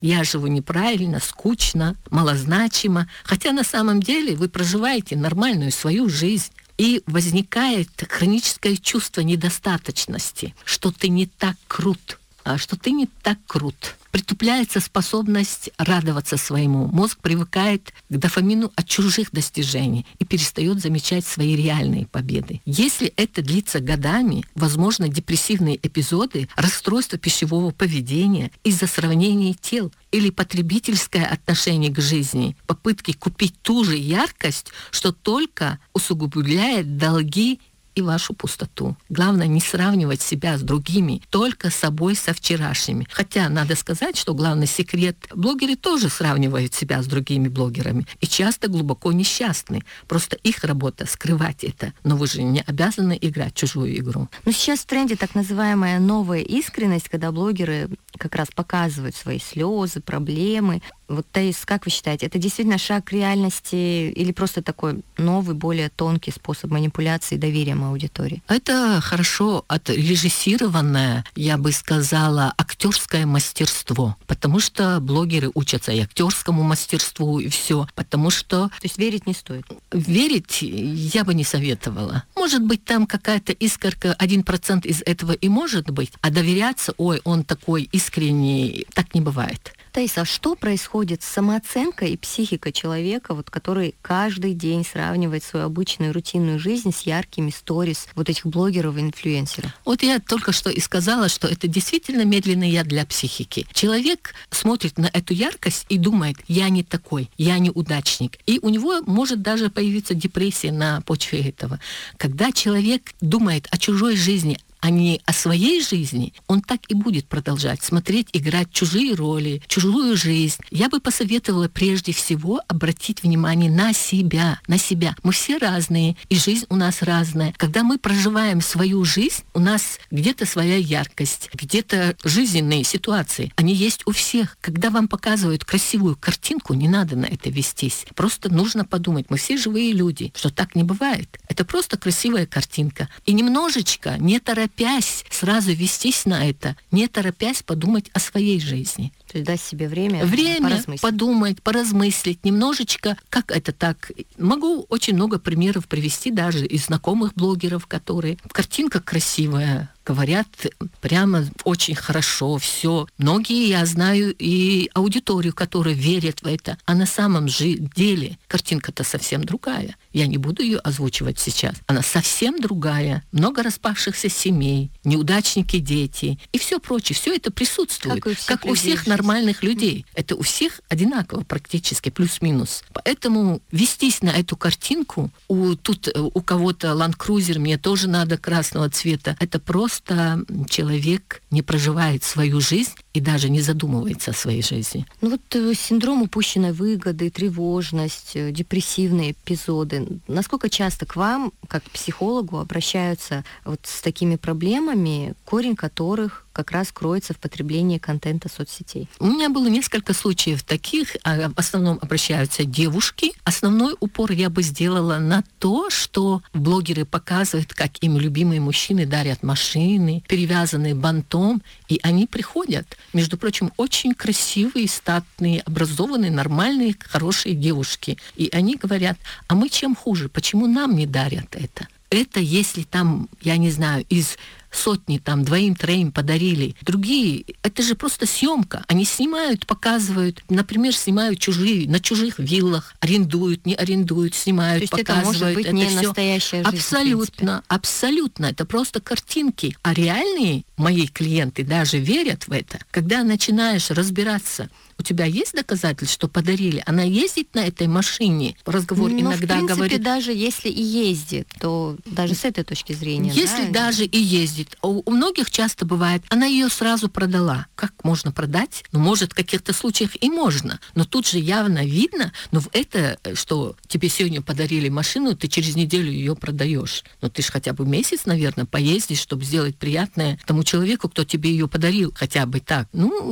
я живу неправильно, скучно, малозначимо. Хотя на самом деле вы проживаете нормальную свою жизнь. И возникает хроническое чувство недостаточности, что ты не так крут, что ты не так крут. Притупляется способность радоваться своему. Мозг привыкает к дофамину от чужих достижений и перестает замечать свои реальные победы. Если это длится годами, возможно, депрессивные эпизоды, расстройство пищевого поведения из-за сравнения тел или потребительское отношение к жизни, попытки купить ту же яркость, что только усугубляет долги и вашу пустоту. Главное не сравнивать себя с другими, только с собой со вчерашними. Хотя надо сказать, что главный секрет, блогеры тоже сравнивают себя с другими блогерами и часто глубоко несчастны. Просто их работа скрывать это. Но вы же не обязаны играть чужую игру. Но сейчас в тренде так называемая новая искренность, когда блогеры как раз показывают свои слезы, проблемы. Вот, Таис, как вы считаете, это действительно шаг к реальности или просто такой новый, более тонкий способ манипуляции доверием аудитории? Это хорошо отрежиссированное, я бы сказала, актерское мастерство. Потому что блогеры учатся и актерскому мастерству, и все. Потому что... То есть верить не стоит? Верить я бы не советовала. Может быть, там какая-то искорка, 1% из этого и может быть, а доверяться, ой, он такой искренний, так не бывает. Таиса, а что происходит с самооценкой и психикой человека, вот, который каждый день сравнивает свою обычную рутинную жизнь с яркими сторис вот этих блогеров и инфлюенсеров? Вот я только что и сказала, что это действительно медленный яд для психики. Человек смотрит на эту яркость и думает, я не такой, я неудачник. И у него может даже появиться депрессия на почве этого. Когда человек думает о чужой жизни, а не о своей жизни, он так и будет продолжать смотреть, играть чужие роли, чужую жизнь. Я бы посоветовала прежде всего обратить внимание на себя, на себя. Мы все разные, и жизнь у нас разная. Когда мы проживаем свою жизнь, у нас где-то своя яркость, где-то жизненные ситуации. Они есть у всех. Когда вам показывают красивую картинку, не надо на это вестись. Просто нужно подумать, мы все живые люди, что так не бывает. Это просто красивая картинка. И немножечко, не торопясь, сразу вестись на это, не торопясь подумать о своей жизни. То есть дать себе время подумать, поразмыслить немножечко, как это так. Могу очень много примеров привести даже из знакомых блогеров, которые картинка красивая, говорят прямо очень хорошо, все. Многие, я знаю, и аудиторию, которая верит в это. А на самом же деле картинка-то совсем другая. Я не буду ее озвучивать сейчас. Она совсем другая. Много распавшихся семей, неудачники дети и все прочее. Все это присутствует. Как у всех нормальных людей. Это у всех одинаково практически, плюс-минус. Поэтому вестись на эту картинку, тут у кого-то Land Cruiser, мне тоже надо красного цвета. Это просто человек не проживает свою жизнь и даже не задумывается о своей жизни. Ну вот синдром упущенной выгоды, тревожность, депрессивные эпизоды. Насколько часто к вам, как к психологу, обращаются вот с такими проблемами, корень которых как раз кроется в потреблении контента соцсетей? У меня было несколько случаев таких, в основном обращаются девушки. Основной упор я бы сделала на то, что блогеры показывают, как им любимые мужчины дарят машины, перевязанные бантом, и они приходят. Между прочим, очень красивые, статные, образованные, нормальные, хорошие девушки. И они говорят, а мы чем хуже? Почему нам не дарят это? Это если там, я не знаю, из сотни, там, 2-3 подарили. Другие, это же просто съемка. Они снимают, показывают, например, снимают на чужих виллах, арендуют, не арендуют, снимают, показывают. Это может быть не настоящая жизнь. Абсолютно, абсолютно. Это просто картинки. А реальные мои клиенты даже верят в это. Когда начинаешь разбираться, у тебя есть доказательства, что подарили? Она ездит на этой машине? Разговор иногда в принципе, говорит... даже если и ездит, то даже с этой точки зрения... Если даже и ездит. У многих часто бывает, она ее сразу продала. Как можно продать? Ну, может, в каких-то случаях и можно. Но тут же явно видно, это, что тебе сегодня подарили машину, ты через неделю ее продаешь. Но ты же хотя бы месяц, наверное, поездишь, чтобы сделать приятное тому человеку, кто тебе ее подарил. Хотя бы так.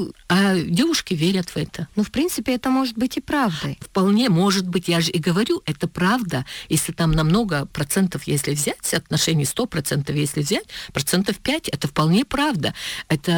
А девушки верят в это. В принципе, это может быть и правдой. Вполне может быть. Я же и говорю, это правда. Если там на много процентов, если взять, соотношение 100%, если взять, 5%, это вполне правда. Это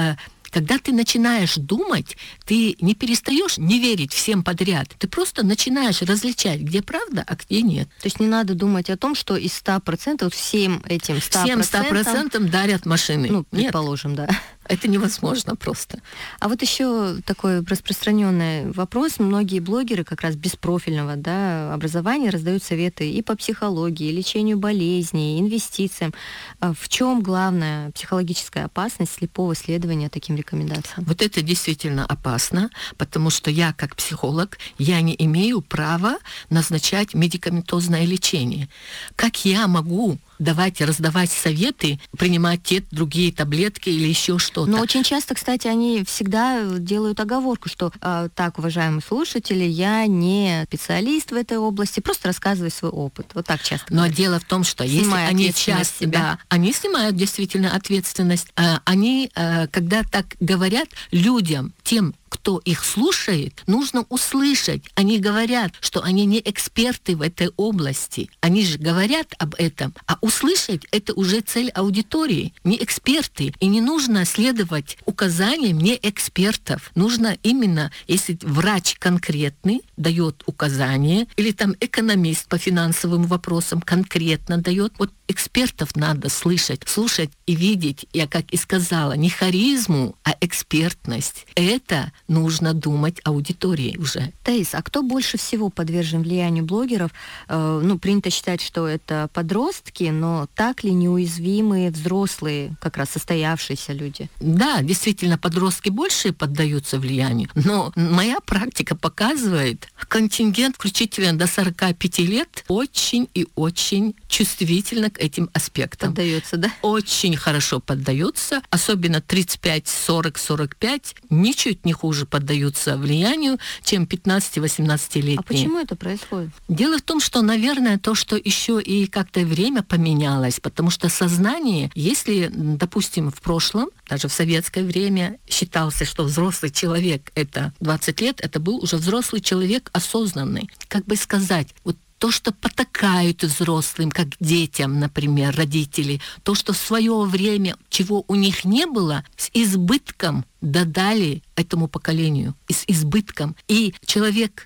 Когда ты начинаешь думать, ты не перестаешь не верить всем подряд. Ты просто начинаешь различать, где правда, а где нет. То есть не надо думать о том, что из 100% всем этим 100%... Всем 100% дарят машины. Ну, предположим, нет. Да. Это невозможно просто. А вот еще такой распространенный вопрос. Многие блогеры как раз без профильного образования раздают советы и по психологии, лечению болезней, инвестициям. В чем главная психологическая опасность слепого следования таким рекомендациям? Вот это действительно опасно, потому что я, как психолог, я не имею права назначать медикаментозное лечение. Как я могу раздавать советы, принимать те, другие таблетки или еще что-то? Но очень часто, кстати, они всегда делают оговорку, что так, уважаемые слушатели, я не специалист в этой области, просто рассказываю свой опыт. Вот так часто. Но дело в том, что если они часто, они снимают действительно ответственность. Они, когда так говорят людям, тем, кто их слушает, нужно услышать. Они говорят, что они не эксперты в этой области. Они же говорят об этом. А услышать — это уже цель аудитории, не эксперты. И не нужно следовать указаниям не экспертов. Нужно именно, если врач конкретный дает указания, или там экономист по финансовым вопросам конкретно дает, вот экспертов надо слушать и видеть. Я, как и сказала, не харизму, а экспертность. Это нужно думать аудитории уже. Таис, а кто больше всего подвержен влиянию блогеров? Принято считать, что это подростки, но так ли неуязвимые взрослые, как раз состоявшиеся люди? Да, действительно, подростки больше поддаются влиянию, но моя практика показывает, контингент включительно до 45 лет очень и очень чувствительно к этим аспектам. Поддается, да? Очень хорошо поддается, особенно 35, 40, 45, ничуть не хуже поддаются влиянию, чем 15-18-летние. А почему это происходит? Дело в том, что, наверное, то, что еще и как-то время поменялось, потому что сознание, если, допустим, в прошлом, даже в советское время, считался, что взрослый человек — это 20 лет, это был уже взрослый человек осознанный. Как бы сказать, вот то, что потакают взрослым, как детям, например, родители, то, что в свое время, чего у них не было, с избытком додали этому поколению, с избытком. И человек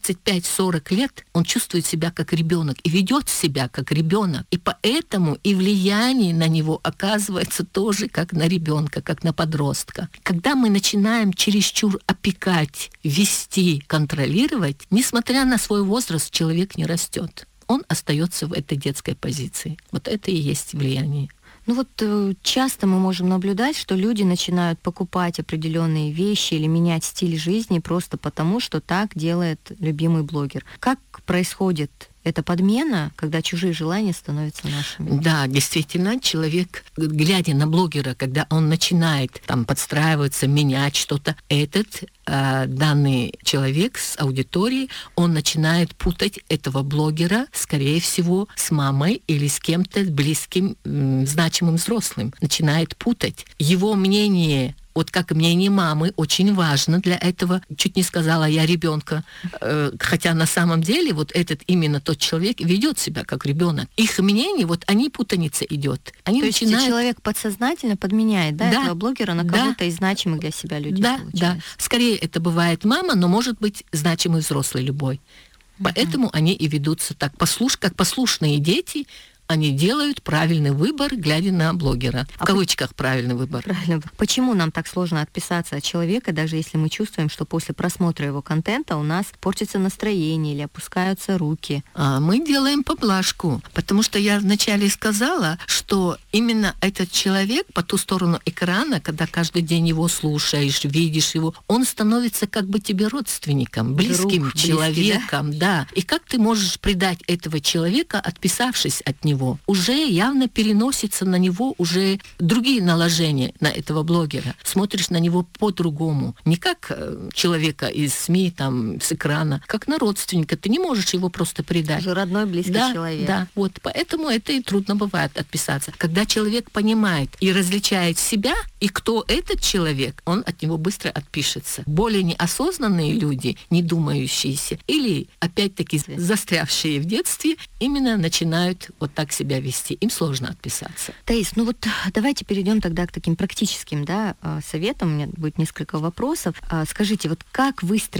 35-40 лет, он чувствует себя как ребенок и ведет себя как ребенок. И поэтому и влияние на него оказывается тоже как на ребенка, как на подростка. Когда мы начинаем чересчур опекать, вести, контролировать, несмотря на свой возраст, человек не растет. Он остается в этой детской позиции. Вот это и есть влияние. Часто мы можем наблюдать, что люди начинают покупать определенные вещи или менять стиль жизни просто потому, что так делает любимый блогер. Как происходит эта подмена, когда чужие желания становятся нашими? Да, действительно, человек, глядя на блогера, когда он начинает подстраиваться, менять что-то, этот данный человек с аудиторией, он начинает путать этого блогера, скорее всего, с мамой или с кем-то близким, значимым взрослым. Начинает путать. Его мнение, вот как мнение мамы, очень важно для этого. Чуть не сказала я ребенка. Хотя на самом деле вот этот именно тот человек ведет себя как ребенок. Их мнение, они путаница идет. Они То есть человек подсознательно подменяет, этого блогера на кого-то из значимых для себя людей. Да. Скорее это бывает мама, но может быть значимый взрослый любой. Поэтому они и ведутся так, как послушные дети. Они делают правильный выбор, глядя на блогера. В кавычках правильный выбор. Правильно. Почему нам так сложно отписаться от человека, даже если мы чувствуем, что после просмотра его контента у нас портится настроение или опускаются руки? Мы делаем поблажку, потому что я вначале сказала, что именно этот человек по ту сторону экрана, когда каждый день его слушаешь, видишь его, он становится как бы тебе родственником, близким человеком. Близкий, да? И как ты можешь предать этого человека, отписавшись от него? Уже явно переносится на него уже другие наложения на этого блогера. Смотришь на него по-другому. Не как человека из СМИ, с экрана, как на родственника. Ты не можешь его просто предать. Уже родной, близкий человек. Да, поэтому это и трудно бывает отписаться. Когда человек понимает и различает себя, и кто этот человек, он от него быстро отпишется. Более неосознанные люди, не думающиеся, или, опять-таки, застрявшие в детстве, именно начинают вот так так себя вести, им сложно отписаться. Таис, ну вот давайте перейдем тогда к таким практическим, да, советам. У меня будет несколько вопросов. Скажите, вот как выстроить